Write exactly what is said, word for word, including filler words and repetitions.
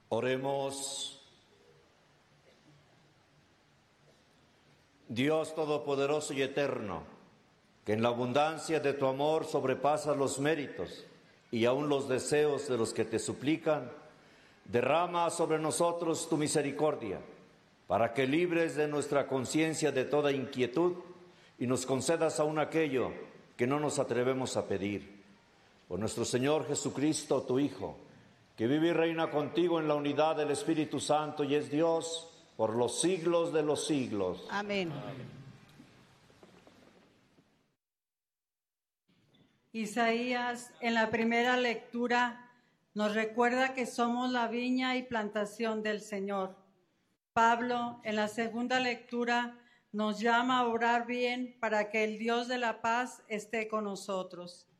Oremos. Dios Todopoderoso y Eterno, que en la abundancia de tu amor sobrepasas los méritos y aun los deseos de los que te suplican, derrama sobre nosotros tu misericordia, para que libres de nuestra conciencia de toda inquietud y nos concedas aún aquello que no nos atrevemos a pedir. Por nuestro Señor Jesucristo, tu Hijo, que vive y reina contigo en la unidad del Espíritu Santo y es Dios por los siglos de los siglos. Amén. Isaías, en la primera lectura, nos recuerda que somos la viña y plantación del Señor. Pablo, en la segunda lectura, nos llama a orar bien para que el Dios de la paz esté con nosotros.